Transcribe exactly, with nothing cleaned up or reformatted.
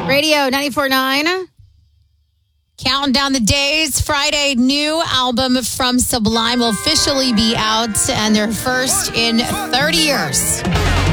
Radio ninety-four point nine. Counting down the days. Friday, new album from Sublime will officially be out, and their first in thirty years.